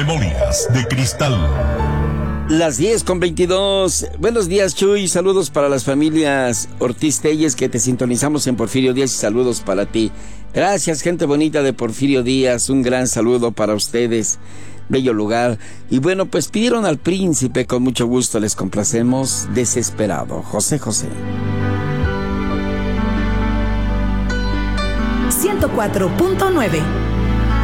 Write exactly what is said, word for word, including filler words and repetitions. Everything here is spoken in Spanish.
Memorias de Cristal. Las diez con veintidós. Buenos días, Chuy. Saludos para las familias Ortiz Telles que te sintonizamos en Porfirio Díaz y saludos para ti. Gracias, gente bonita de Porfirio Díaz. Un gran saludo para ustedes. Bello lugar. Y bueno, pues pidieron al príncipe, con mucho gusto les complacemos. Desesperado, José José. ciento cuatro punto nueve